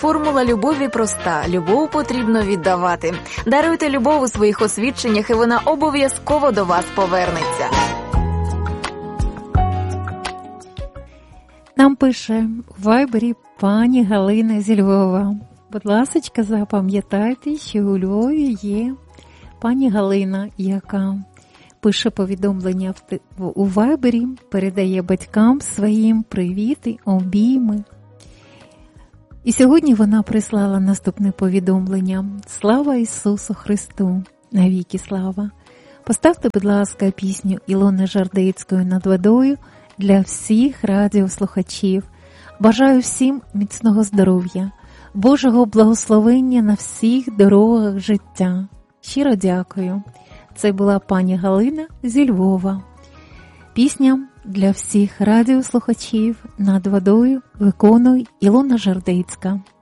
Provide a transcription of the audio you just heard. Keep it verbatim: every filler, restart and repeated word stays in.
формула любові проста. Любов потрібно віддавати. Даруйте любов у своїх освідченнях, і вона обов'язково до вас повернеться. Нам пише у вайбері пані Галина зі Львова. Будь ласочка, запам'ятайте, що у Львові є пані Галина, яка пише повідомлення у вайбері, передає батькам своїм привіти, обійми. І сьогодні вона прислала наступне повідомлення. Слава Ісусу Христу! Навіки слава! Поставте, будь ласка, пісню Ілони Жардицької «Над водою» для всіх радіослухачів. Бажаю всім міцного здоров'я, Божого благословення на всіх дорогах життя. Щиро дякую. Це була пані Галина зі Львова. Пісня для всіх радіослухачів «Над водою» виконує Ілона Жардицька.